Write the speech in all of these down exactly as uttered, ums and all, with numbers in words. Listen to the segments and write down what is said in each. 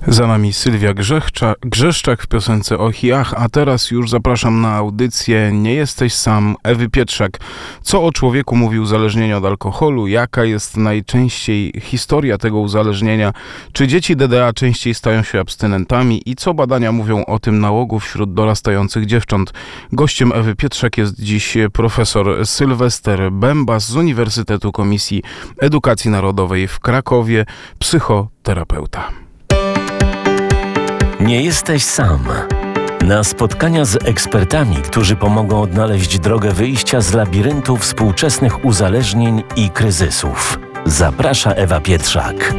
Za nami Sylwia Grzeszcza, Grzeszczak w piosence Och i Ach, a teraz już zapraszam na audycję Nie jesteś sam Ewy Pietrzak. Co o człowieku mówi uzależnienie od alkoholu? Jaka jest najczęściej historia tego uzależnienia? Czy dzieci D D A częściej stają się abstynentami? I co badania mówią o tym nałogu wśród dorastających dziewcząt? Gościem Ewy Pietrzak jest dziś profesor Sylwester Bębas z Uniwersytetu Komisji Edukacji Narodowej w Krakowie, psychoterapeuta. Nie jesteś sam. Na spotkania z ekspertami, którzy pomogą odnaleźć drogę wyjścia z labiryntu współczesnych uzależnień i kryzysów. Zaprasza Ewa Pietrzak.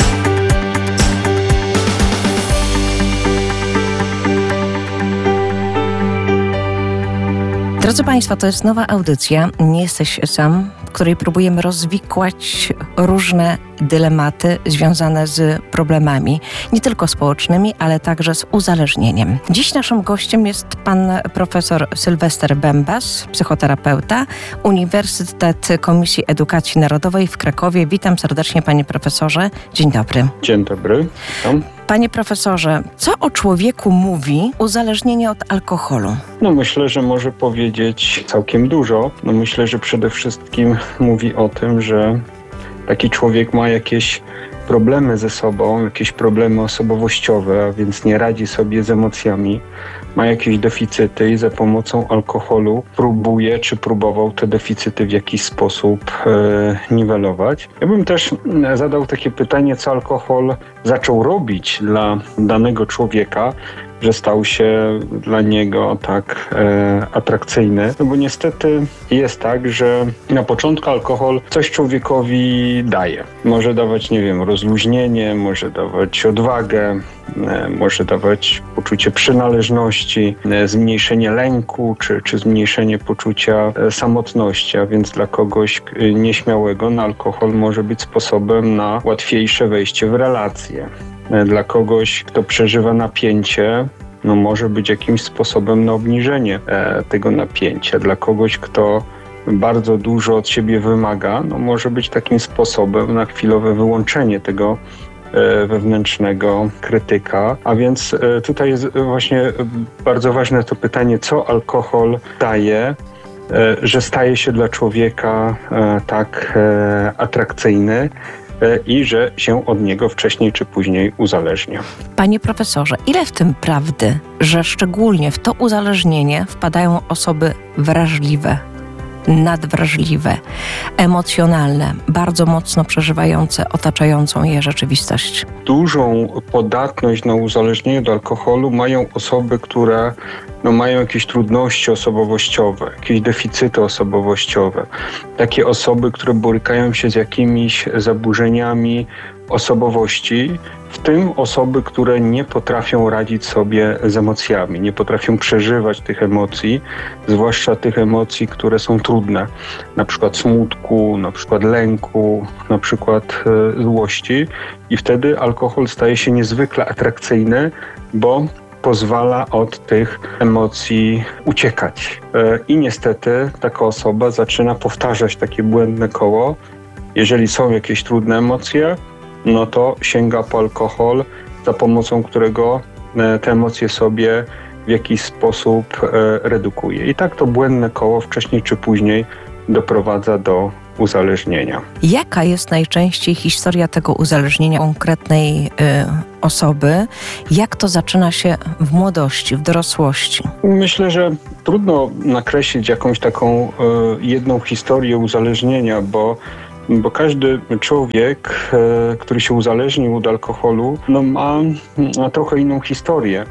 Drodzy Państwo, to jest nowa audycja Nie jesteś sam, w której próbujemy rozwikłać różne dylematy związane z problemami, nie tylko społecznymi, ale także z uzależnieniem. Dziś naszym gościem jest pan profesor Sylwester Bębas, psychoterapeuta, Uniwersytet Komisji Edukacji Narodowej w Krakowie. Witam serdecznie, panie profesorze. Dzień dobry. Dzień dobry. Witam. Panie profesorze, co o człowieku mówi uzależnienie od alkoholu? No myślę, że może powiedzieć całkiem dużo. No myślę, że przede wszystkim mówi o tym, że taki człowiek ma jakieś problemy ze sobą, jakieś problemy osobowościowe, a więc nie radzi sobie z emocjami, ma jakieś deficyty i za pomocą alkoholu próbuje, czy próbował te deficyty w jakiś sposób e, niwelować. Ja bym też zadał takie pytanie, co alkohol zaczął robić dla danego człowieka, że stał się dla niego tak e, atrakcyjny. No bo niestety jest tak, że na początku alkohol coś człowiekowi daje. Może dawać, nie wiem, rozluźnienie, może dawać odwagę, e, może dawać poczucie przynależności, e, zmniejszenie lęku, czy, czy zmniejszenie poczucia e, samotności. A więc dla kogoś e, nieśmiałego no, alkohol może być sposobem na łatwiejsze wejście w relacje. Dla kogoś, kto przeżywa napięcie, no może być jakimś sposobem na obniżenie e, tego napięcia. Dla kogoś, kto bardzo dużo od siebie wymaga, no może być takim sposobem na chwilowe wyłączenie tego e, wewnętrznego krytyka. A więc e, tutaj jest właśnie bardzo ważne to pytanie, co alkohol daje, e, że staje się dla człowieka e, tak e, atrakcyjny, i że się od niego wcześniej czy później uzależnia. Panie profesorze, ile w tym prawdy, że szczególnie w to uzależnienie wpadają osoby wrażliwe, nadwrażliwe, emocjonalne, bardzo mocno przeżywające otaczającą je rzeczywistość? Dużą podatność na uzależnienie do alkoholu mają osoby, które no, mają jakieś trudności osobowościowe, jakieś deficyty osobowościowe. Takie osoby, które borykają się z jakimiś zaburzeniami osobowości, w tym osoby, które nie potrafią radzić sobie z emocjami, nie potrafią przeżywać tych emocji, zwłaszcza tych emocji, które są trudne, na przykład smutku, na przykład lęku, na przykład e, złości i wtedy alkohol staje się niezwykle atrakcyjny, bo pozwala od tych emocji uciekać. E, I niestety taka osoba zaczyna powtarzać takie błędne koło. Jeżeli są jakieś trudne emocje, no to sięga po alkohol, za pomocą którego te emocje sobie w jakiś sposób redukuje. I tak to błędne koło wcześniej czy później doprowadza do uzależnienia. Jaka jest najczęściej historia tego uzależnienia konkretnej y, osoby? Jak to zaczyna się w młodości, w dorosłości? Myślę, że trudno nakreślić jakąś taką y, jedną historię uzależnienia, bo Bo każdy człowiek, e, który się uzależnił od alkoholu, no ma, ma trochę inną historię.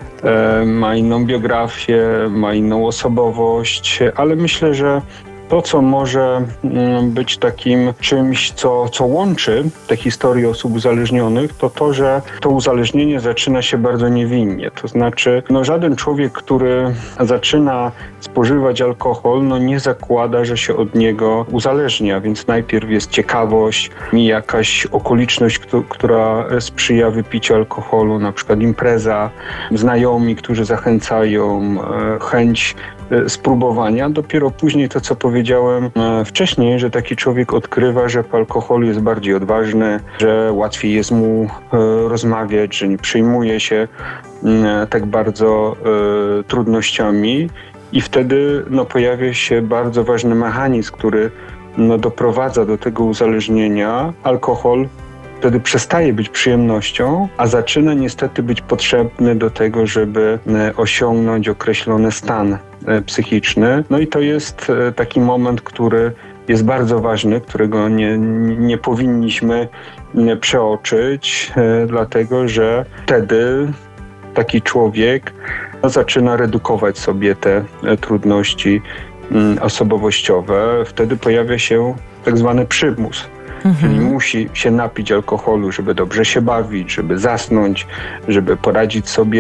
E, ma inną biografię, ma inną osobowość, ale myślę, że to, co może być takim czymś, co, co łączy te historie osób uzależnionych, to to, że to uzależnienie zaczyna się bardzo niewinnie. To znaczy, no żaden człowiek, który zaczyna spożywać alkohol, no nie zakłada, że się od niego uzależnia, więc najpierw jest ciekawość, jakaś okoliczność, która sprzyja wypiciu alkoholu, na przykład impreza, znajomi, którzy zachęcają, chęć spróbowania. Dopiero później to, co powiedziałem wcześniej, że taki człowiek odkrywa, że po alkoholu jest bardziej odważny, że łatwiej jest mu rozmawiać, że nie przejmuje się tak bardzo trudnościami i wtedy no, pojawia się bardzo ważny mechanizm, który no, doprowadza do tego uzależnienia. Alkohol wtedy przestaje być przyjemnością, a zaczyna niestety być potrzebny do tego, żeby osiągnąć określony stan psychiczny. No i to jest taki moment, który jest bardzo ważny, którego nie, nie powinniśmy przeoczyć, dlatego że wtedy taki człowiek no, zaczyna redukować sobie te trudności osobowościowe. Wtedy pojawia się tak zwany przymus. Mhm. Czyli musi się napić alkoholu, żeby dobrze się bawić, żeby zasnąć, żeby poradzić sobie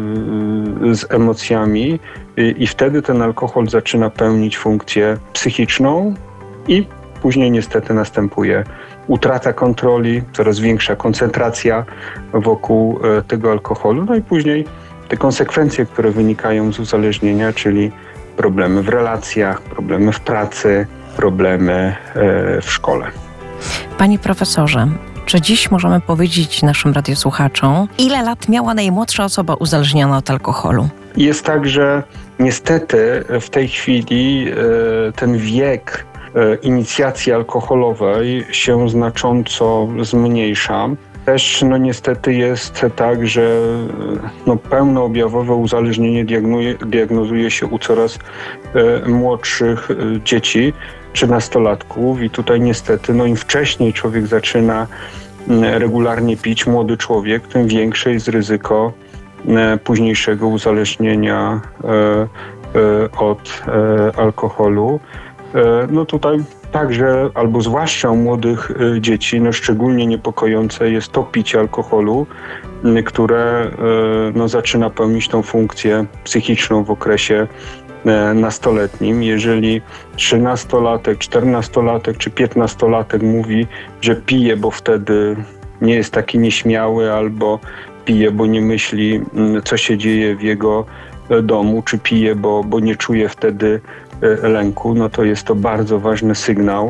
z emocjami i, i wtedy ten alkohol zaczyna pełnić funkcję psychiczną i później niestety następuje utrata kontroli, coraz większa koncentracja wokół tego alkoholu, no i później te konsekwencje, które wynikają z uzależnienia, czyli problemy w relacjach, problemy w pracy, problemy w szkole. Panie profesorze, czy dziś możemy powiedzieć naszym radiosłuchaczom, ile lat miała najmłodsza osoba uzależniona od alkoholu? Jest tak, że niestety w tej chwili ten wiek inicjacji alkoholowej się znacząco zmniejsza. Też no niestety jest tak, że no, pełnoobjawowe uzależnienie diagnuje, diagnozuje się u coraz e, młodszych e, dzieci, trzynastolatków i tutaj niestety no, im wcześniej człowiek zaczyna m, regularnie pić, młody człowiek, tym większe jest ryzyko e, późniejszego uzależnienia e, e, od e, alkoholu. E, no tutaj Także, albo zwłaszcza u młodych y, dzieci, no szczególnie niepokojące jest to picie alkoholu, y, które y, no, zaczyna pełnić tą funkcję psychiczną w okresie y, nastoletnim. Jeżeli trzynastolatek, czternastolatek czy piętnastolatek mówi, że pije, bo wtedy nie jest taki nieśmiały, albo pije, bo nie myśli, y, co się dzieje w jego y, domu, czy pije, bo, bo nie czuje wtedy lęku, no to jest to bardzo ważny sygnał,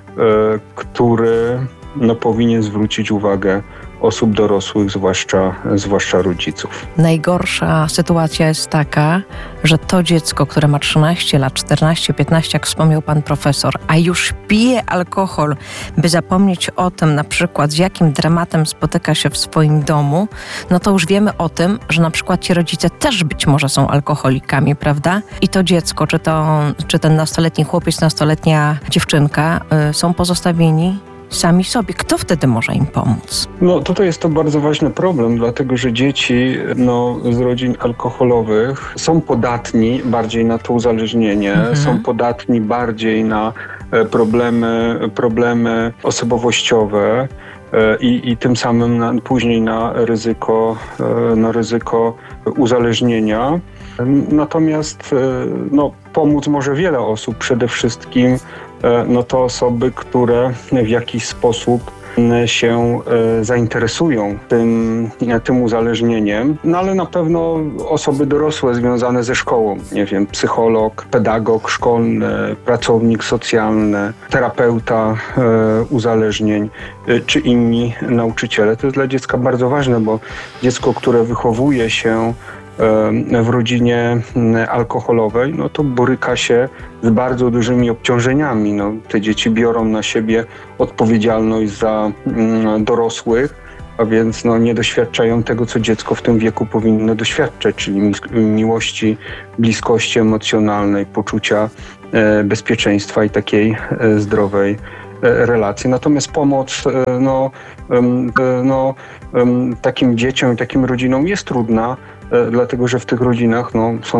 który no, powinien zwrócić uwagę osób dorosłych, zwłaszcza, zwłaszcza rodziców. Najgorsza sytuacja jest taka, że to dziecko, które ma trzynaście lat, czternaście, piętnaście, jak wspomniał pan profesor, a już pije alkohol, by zapomnieć o tym na przykład, z jakim dramatem spotyka się w swoim domu, no to już wiemy o tym, że na przykład ci rodzice też być może są alkoholikami, prawda? I to dziecko, czy, to, czy ten nastoletni chłopiec, nastoletnia dziewczynka y, są pozostawieni sami sobie. Kto wtedy może im pomóc? No tutaj jest to bardzo ważny problem, dlatego że dzieci no, z rodzin alkoholowych są podatni bardziej na to uzależnienie, mhm. są podatni bardziej na problemy, problemy osobowościowe i, i tym samym na, później na ryzyko, na ryzyko uzależnienia. Natomiast no, pomóc może wiele osób, przede wszystkim no to osoby, które w jakiś sposób się zainteresują tym, tym uzależnieniem, no ale na pewno osoby dorosłe związane ze szkołą, nie wiem, psycholog, pedagog szkolny, pracownik socjalny, terapeuta e, uzależnień, e, czy inni nauczyciele. To jest dla dziecka bardzo ważne, bo dziecko, które wychowuje się w rodzinie alkoholowej, no to boryka się z bardzo dużymi obciążeniami. No, te dzieci biorą na siebie odpowiedzialność za mm, dorosłych, a więc no, nie doświadczają tego, co dziecko w tym wieku powinno doświadczać, czyli mi- miłości, bliskości emocjonalnej, poczucia e, bezpieczeństwa i takiej e, zdrowej e, relacji. Natomiast pomoc e, no, e, no, e, takim dzieciom i takim rodzinom jest trudna, dlatego że w tych rodzinach no, są